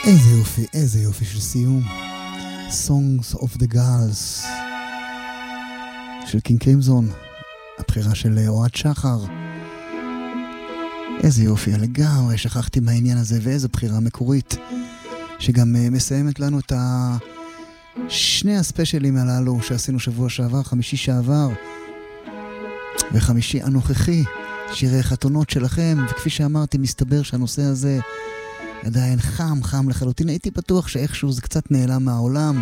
איזה יופי של סיום. Songs of the Girls של קינג קרימזון, הבחירה של אוהד שחר. איזה יופי, לגמרי שכחתי מהעניין הזה, ואיזו בחירה מקורית שגם מסיימת לנו את שני הספיישלים הללו שעשינו שבוע שעבר, חמישי שעבר וחמישי הנוכחי, שירי חתונות שלכם. וכפי שאמרתי, מסתבר שהנושא הזה עדיין חם לחלוטין. הייתי בטוח שאיכשהו זה קצת נעלם מהעולם,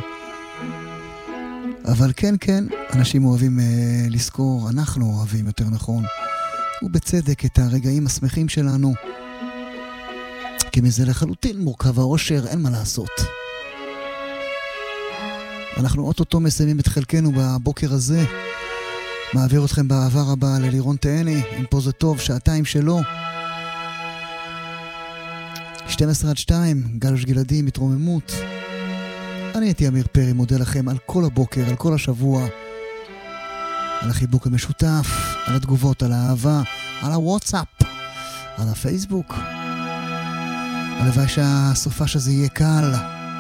אבל כן, אנשים אוהבים לזכור, אנחנו אוהבים יותר נכון, ובצדק, את הרגעים השמחים שלנו, כי מזה לחלוטין מורכב האושר, אין מה לעשות. אנחנו אוטוטו מסיימים את חלקנו בבוקר הזה. מעביר אתכם בעבר הבא ללירון תהני, עם פה זה טוב, שעתיים שלו. 12-2, גלוש גלעדי, מתרוממות. אני הייתי אמיר פרי, מודה לכם על כל הבוקר, על כל השבוע, על החיבוק המשותף, על התגובות, על האהבה, על הוואטסאפ, על הפייסבוק. הלוואי שהסופה שזה יהיה קל,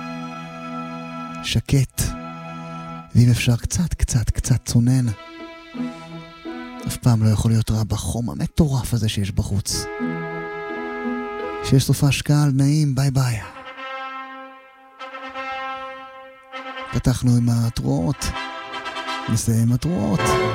שקט, ואם אפשר קצת צונן. אף פעם לא יכול להיות רע בחום המטורף הזה שיש בחוץ. שיש סופה שקל, נעים, ביי ביי. פתחנו עם התרועות, נסיים עם התרועות.